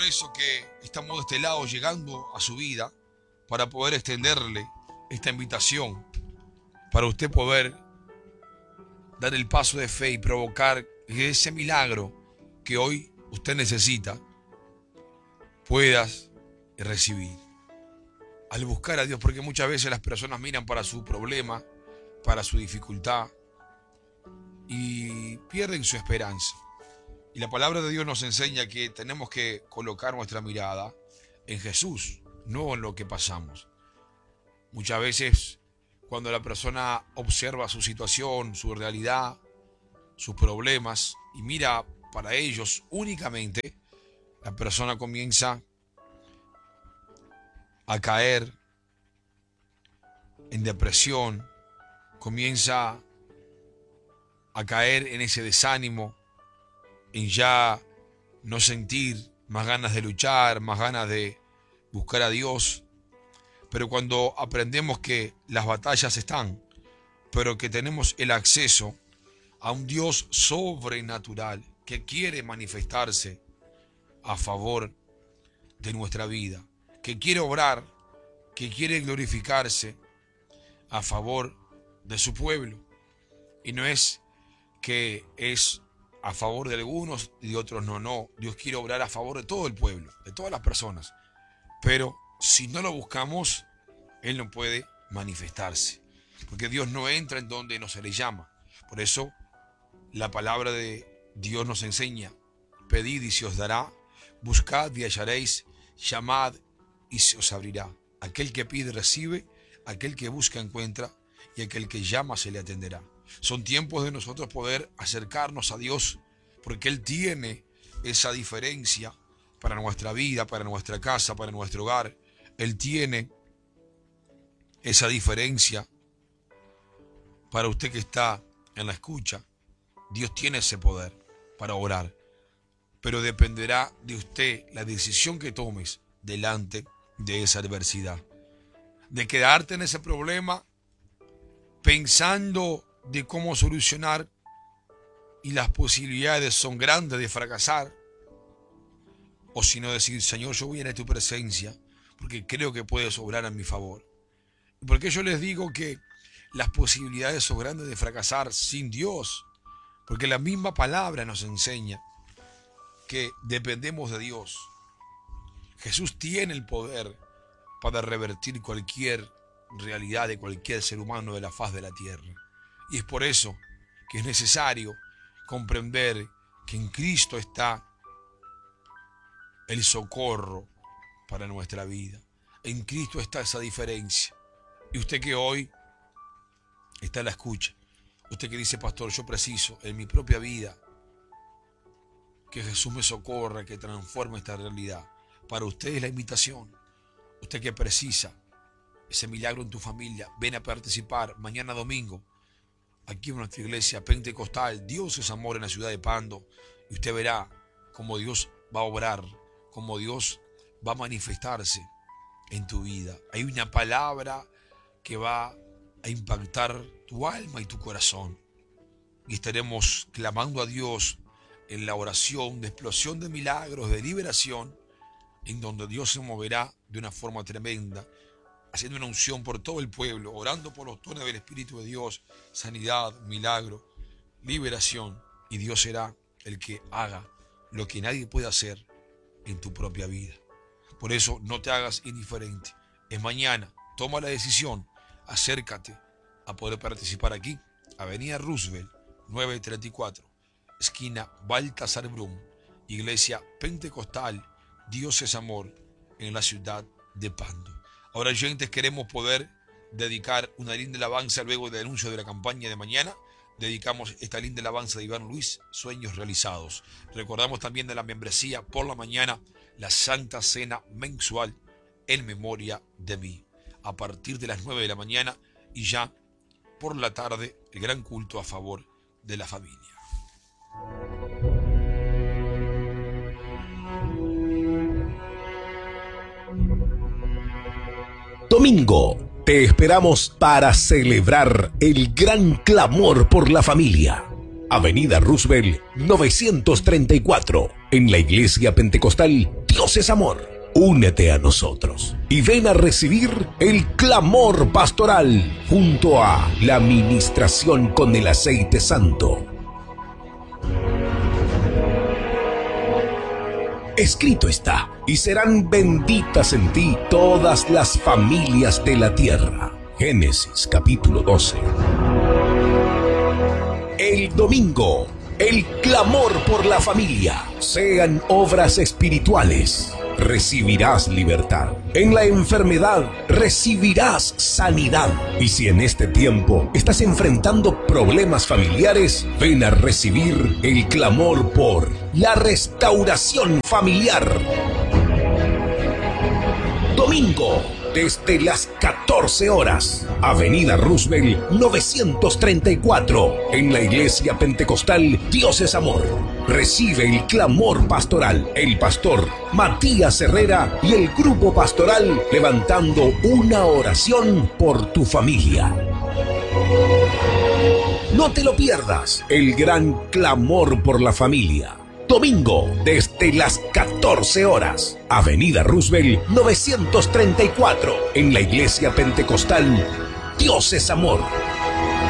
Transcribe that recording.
eso que estamos de este lado llegando a su vida para poder extenderle esta invitación, para usted poder dar el paso de fe y provocar que ese milagro que hoy usted necesita puedas recibir. Al buscar a Dios, porque muchas veces las personas miran para su problema, para su dificultad y pierden su esperanza. Y la palabra de Dios nos enseña que tenemos que colocar nuestra mirada en Jesús, no en lo que pasamos. Muchas veces cuando la persona observa su situación, su realidad, sus problemas y mira para ellos únicamente, la persona comienza a caer en depresión, comienza a caer en ese desánimo, en ya no sentir más ganas de luchar, más ganas de buscar a Dios. Pero cuando aprendemos que las batallas están, pero que tenemos el acceso a un Dios sobrenatural que quiere manifestarse a favor de nuestra vida, que quiere obrar, que quiere glorificarse a favor de su pueblo. Y no es que es a favor de algunos y de otros no. Dios quiere obrar a favor de todo el pueblo, de todas las personas. Pero si no lo buscamos, Él no puede manifestarse. Porque Dios no entra en donde no se le llama. Por eso la palabra de Dios nos enseña: pedid y se os dará, buscad y hallaréis, llamad y se os abrirá. Aquel que pide recibe, aquel que busca encuentra, y aquel que llama se le atenderá. Son tiempos de nosotros poder acercarnos a Dios, porque Él tiene esa diferencia para nuestra vida, para nuestra casa, para nuestro hogar. Él tiene esa diferencia para usted que está en la escucha. Dios tiene ese poder para orar, pero dependerá de usted la decisión que tomes delante de esa adversidad, de quedarte en ese problema pensando de cómo solucionar y las posibilidades son grandes de fracasar, o si no decir: Señor, yo voy a tu presencia porque creo que puedes obrar a mi favor. ¿Y por qué yo les digo que las posibilidades son grandes de fracasar sin Dios? Porque la misma palabra nos enseña que dependemos de Dios. Jesús tiene el poder para revertir cualquier realidad de cualquier ser humano de la faz de la tierra. Y es por eso que es necesario comprender que en Cristo está el socorro para nuestra vida. En Cristo está esa diferencia. Y usted que hoy está en la escucha, usted que dice: pastor, yo preciso en mi propia vida que Jesús me socorra, que transforme esta realidad. Para usted es la invitación. Usted que precisa ese milagro en tu familia, ven a participar mañana domingo aquí en nuestra iglesia pentecostal. Dios es amor en la ciudad de Pando, y usted verá cómo Dios va a obrar, cómo Dios va a manifestarse en tu vida. Hay una palabra que va a impactar tu alma y tu corazón, y estaremos clamando a Dios en la oración de explosión de milagros, de liberación, en donde Dios se moverá de una forma tremenda, haciendo una unción por todo el pueblo, orando por los dones del Espíritu de Dios, sanidad, milagro, liberación, y Dios será el que haga lo que nadie puede hacer en tu propia vida. Por eso no te hagas indiferente. Es mañana, toma la decisión, acércate a poder participar aquí, Avenida Roosevelt, 934, esquina Baltasar Brum, Iglesia Pentecostal Dios es Amor, en la ciudad de Pando. Ahora, oyentes, queremos poder dedicar una linda alabanza luego del anuncio de la campaña de mañana. Dedicamos esta linda alabanza de Iván Luis, Sueños Realizados. Recordamos también de la membresía por la mañana, la Santa Cena mensual en memoria de mí. A partir de las 9 de la mañana y ya por la tarde, el gran culto a favor de la familia. Domingo, te esperamos para celebrar el gran clamor por la familia. Avenida Roosevelt 934, en la Iglesia Pentecostal Dios Dios es amor. Únete a nosotros y ven a recibir el clamor pastoral junto a la ministración con el aceite santo. Escrito está, y serán benditas en ti todas las familias de la tierra. Génesis capítulo 12. El domingo, el clamor por la familia, sean obras espirituales. Recibirás libertad. En la enfermedad recibirás sanidad. Y si en este tiempo estás enfrentando problemas familiares, ven a recibir el clamor por la restauración familiar. Domingo, desde las 14 horas, Avenida Roosevelt 934, en la Iglesia Pentecostal Dios es Amor. Recibe el clamor pastoral, el pastor Matías Herrera y el grupo pastoral levantando una oración por tu familia. No te lo pierdas, el gran clamor por la familia. Domingo, desde las 14 horas, Avenida Roosevelt 934, en la Iglesia Pentecostal Dios es Amor.